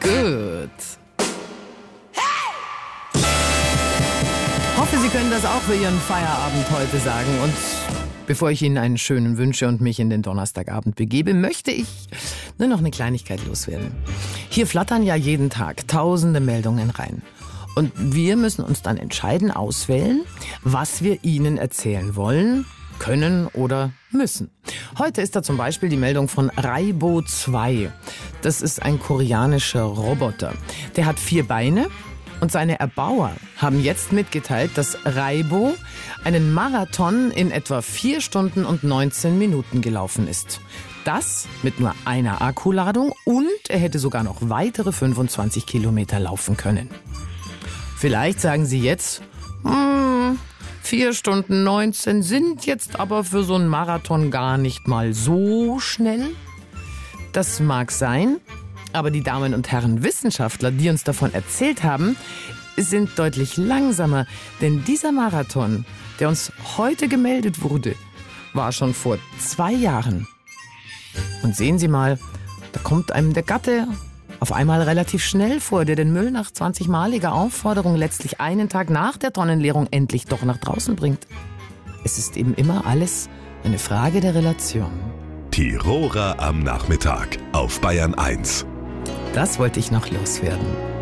Gut. Hoffe, Sie können das auch für Ihren Feierabend heute sagen. Und bevor ich Ihnen einen schönen wünsche und mich in den Donnerstagabend begebe, möchte ich nur noch eine Kleinigkeit loswerden. Hier flattern ja jeden Tag tausende Meldungen rein. Und wir müssen uns dann entscheiden, auswählen, was wir Ihnen erzählen wollen, können oder müssen. Heute ist da zum Beispiel die Meldung von Raibo 2. Das ist ein koreanischer Roboter. Der hat 4 Beine und seine Erbauer haben jetzt mitgeteilt, dass Raibo einen Marathon in etwa 4 Stunden und 19 Minuten gelaufen ist. Das mit nur einer Akkuladung und er hätte sogar noch weitere 25 Kilometer laufen können. Vielleicht sagen Sie jetzt, 4 Stunden 19 sind jetzt aber für so einen Marathon gar nicht mal so schnell. Das mag sein, aber die Damen und Herren Wissenschaftler, die uns davon erzählt haben, sind deutlich langsamer. Denn dieser Marathon, der uns heute gemeldet wurde, war schon vor 2 Jahren. Und sehen Sie mal, da kommt einem der Gatte auf einmal relativ schnell vor, der den Müll nach 20-maliger Aufforderung letztlich einen Tag nach der Tonnenleerung endlich doch nach draußen bringt. Es ist eben immer alles eine Frage der Relation. Tiroler am Nachmittag auf Bayern 1. Das wollte ich noch loswerden.